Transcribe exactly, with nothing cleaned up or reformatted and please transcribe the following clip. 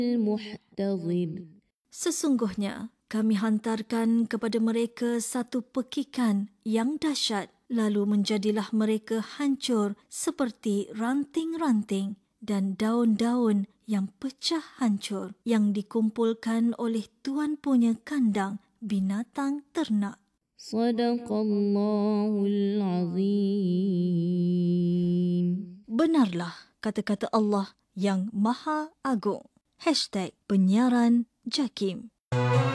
المحتضر. Sesungguhnya kami hantarkan kepada mereka satu pekikan yang dahsyat, lalu menjadilah mereka hancur seperti ranting-ranting dan daun-daun yang pecah hancur yang dikumpulkan oleh tuan punya kandang binatang ternak. Sadaqallahul Azim. Benarlah kata-kata Allah yang Maha Agung. Hashtag Penyiaran Jakim.